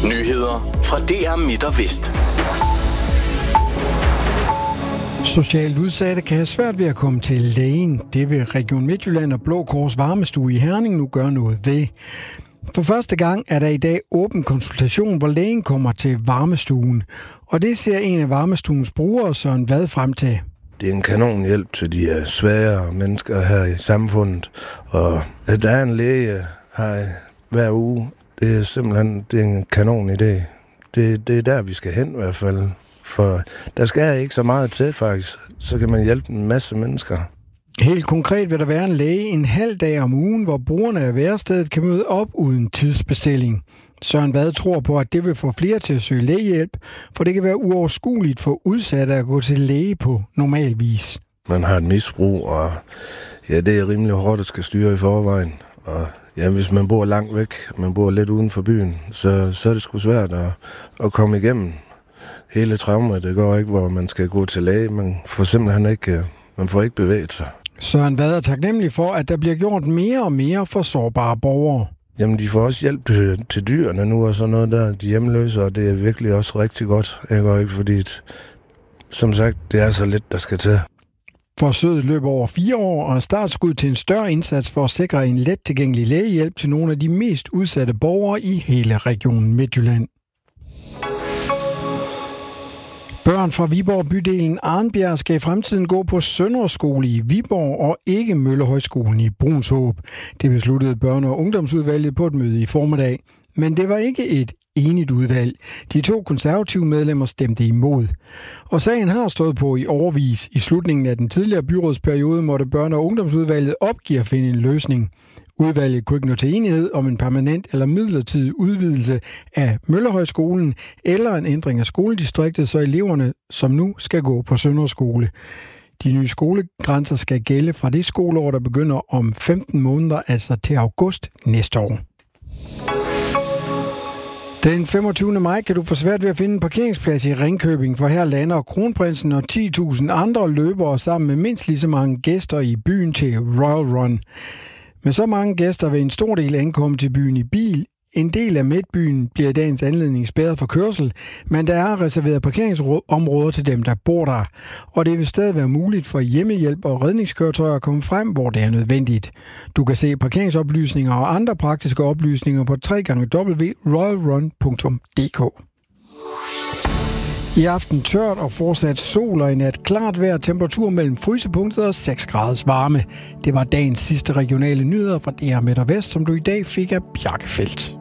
Nyheder fra DR Midt og Vest. Socialt udsatte kan have svært ved at komme til lægen. Det vil Region Midtjylland og Blå Kors Varmestue i Herning nu gøre noget ved. For første gang er der i dag åben konsultation, hvor lægen kommer til varmestuen. Og det ser en af varmestuens brugere, Søren Vad, frem til. Det er en kanon hjælp til de svære mennesker her i samfundet. Og at der er en læge her hver uge, det er simpelthen en kanon idé. Det er der, vi skal hen i hvert fald. For der skal ikke så meget til, faktisk. Så kan man hjælpe en masse mennesker. Helt konkret vil der være en læge en halv dag om ugen, hvor brugerne af værestedet kan møde op uden tidsbestilling. Søren Vad tror på, at det vil få flere til at søge lægehjælp, for det kan være uoverskueligt for udsatte at gå til læge på normal vis. Man har et misbrug, og ja, det er rimelig hårdt at skal styre i forvejen. Og ja, hvis man bor langt væk, man bor lidt uden for byen, så er det sgu svært at komme igennem hele traumet. Det går ikke, hvor man skal gå til læge. Man får simpelthen ikke, man får ikke bevæget sig. Søren Vad er taknemmelig for, at der bliver gjort mere og mere for sårbare borgere. Jamen, de får også hjælp til dyrene nu og sådan noget der, de hjemløse, og det er virkelig også rigtig godt, ikke? Fordi, som sagt, det er så lidt, der skal til. Forsøget løber over 4 år og er startskud til en større indsats for at sikre en let tilgængelig lægehjælp til nogle af de mest udsatte borgere i hele regionen Midtjylland. Børn fra Viborg bydelen Arnbjerg skal i fremtiden gå på Søndre Skole i Viborg og ikke Møllehøjskolen i Brunshåb. Det besluttede børne- og ungdomsudvalget på et møde i formiddag. Men det var ikke et enigt udvalg. De 2 konservative medlemmer stemte imod. Og sagen har stået på i årevis. I slutningen af den tidligere byrådsperiode måtte børne- og ungdomsudvalget opgive at finde en løsning. Udvalget kunne ikke nå til enighed om en permanent eller midlertidig udvidelse af Møllehøjskolen eller en ændring af skoledistriktet, så eleverne som nu skal gå på Søndre Skole. De nye skolegrænser skal gælde fra det skoleår, der begynder om 15 måneder, altså til august næste år. Den 25. maj kan du få svært ved at finde en parkeringsplads i Ringkøbing, for her lander kronprinsen og 10.000 andre løbere sammen med mindst lige så mange gæster i byen til Royal Run. Med så mange gæster vil en stor del ankomme til byen i bil. En del af midtbyen bliver i dagens anledning spærret for kørsel, men der er reserveret parkeringsområder til dem, der bor der. Og det vil stadig være muligt for hjemmehjælp og redningskøretøjer at komme frem, hvor det er nødvendigt. Du kan se parkeringsoplysninger og andre praktiske oplysninger på www.royalrun.dk. I aften tørt og fortsat sol og i nat klart vejr, temperatur mellem frysepunktet og 6 graders varme. Det var dagens sidste regionale nyheder fra DR Midt og Vest, som du i dag fik af Bjarke Feldt.